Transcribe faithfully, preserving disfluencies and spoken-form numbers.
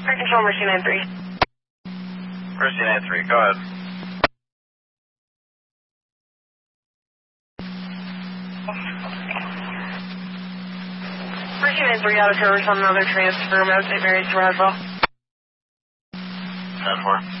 Air Control, Mercy nine three. Mercy nine three, go ahead. Mercy nine three, out of service on another transfer, Mount Saint Mary's to Roswell. ten four.